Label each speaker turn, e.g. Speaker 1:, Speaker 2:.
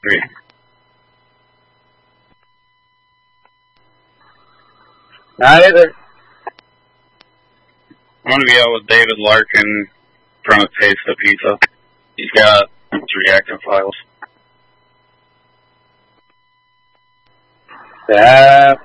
Speaker 1: 3.
Speaker 2: Not either.
Speaker 1: I'm going to be out with David Larkin from a Taste of Pizza. He's got 3 active files.
Speaker 2: That